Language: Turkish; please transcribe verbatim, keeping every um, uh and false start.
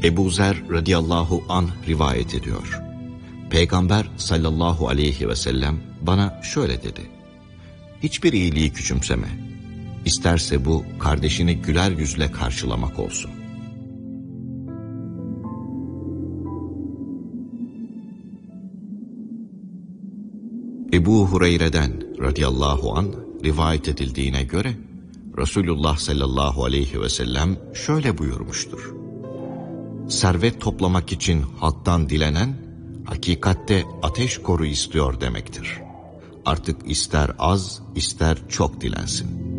Ebu Zer radıyallahu anh rivayet ediyor. Peygamber sallallahu aleyhi ve sellem bana şöyle dedi: hiçbir iyiliği küçümseme. İsterse bu kardeşini güler yüzle karşılamak olsun. Ebu Hureyre'den radıyallahu anh rivayet edildiğine göre Resulullah sallallahu aleyhi ve sellem şöyle buyurmuştur: servet toplamak için halktan dilenen, hakikatte ateş koru istiyor demektir. Artık ister az, ister çok dilensin.